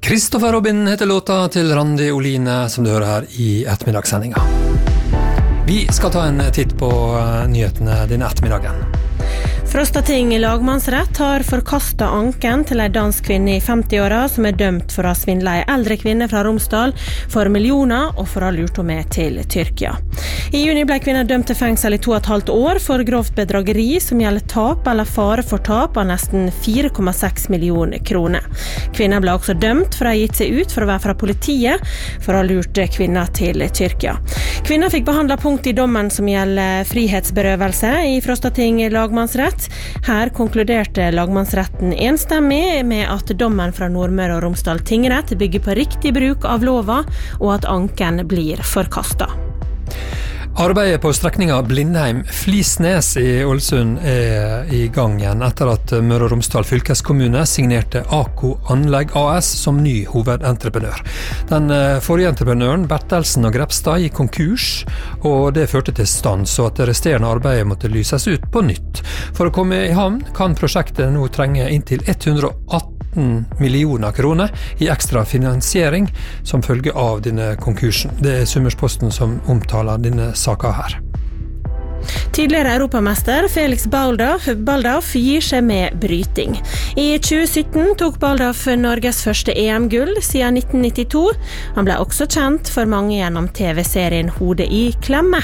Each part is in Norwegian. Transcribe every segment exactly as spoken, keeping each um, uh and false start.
Kristoffer Robin heter låta til Randi Oline, som du hører her i ettermiddagssendinga. Vi skal ta en titt på nyhetene denne ettermiddagen. Frostating lagmannsrett har forkastet anken til en dansk kvinne i femti-åra som er dømt for å ha svindlet en eldre kvinne fra Romsdal for millioner og for å ha lurt henne med til Tyrkia. I juni ble kvinnen dømt til fengsel i to og et halvt år for grovt bedrageri som gjelder tap eller fare for tap av nesten fire komma seks millioner kroner. Kvinnen ble også dømt for å ha gitt seg ut for å være fra politiet for å ha lurt kvinnen til Tyrkia. Kvinnen fikk behandlet punkt i dommen som gjelder frihetsberøvelse i Frostating lagmannsrett. Her konkluderte lagmannsretten enstemmig med at dommen fra Nordmøre og Romsdal tingrett bygger på riktig bruk av lova, og at anken blir forkastet. Arbeidet på strekninga Blindheim-Flisnes i Ålesund er i gang igjen etter at Møre og Romsdal fylkeskommune signerte Ako Anlegg A S som ny hovedentreprenør. Den forrige entreprenøren, Bertelsen og Grepstad, gikk konkurs, og det førte til stans, så at det resterende arbeidet måtte lyses ut på nytt. For å komme i havn kan prosjektet nå trenge inntil hundre og atten millioner kroner i ekstra finansiering som følge av denne konkursen. Det er Summersposten som omtaler denne saka her. Tidligere europamester Felix Baldauf, Baldauf gir seg med bryting. I tjue sytten tok Baldauf Norges første E M-gull siden nitten nittito. Han ble også kjent for mange gjennom T V-serien Hodet i klemme.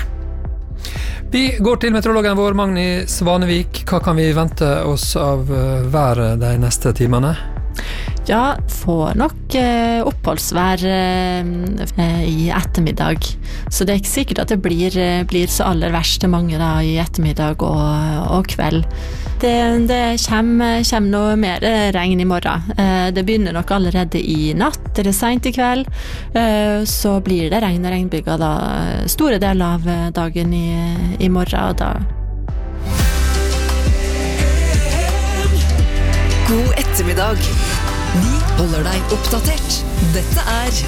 Vi går til meteorologen vår, Magni Svanevik. Hva kan vi vente oss av været de neste timene? Ja, får nok eh, oppholdsvær eh, i ettermiddag. Så det er ikke sikkert at det blir, blir så aller verst til mange da, i ettermiddag og, og kveld. Det, det kommer, kommer noe mer regn i morgen. Eh, det begynner nok allerede i natt, eller sent i kveld. Eh, så blir det regn og regnbyger da, store deler av dagen i, i morgen. Og da God ettermiddag. Vi holder deg oppdatert. Dette er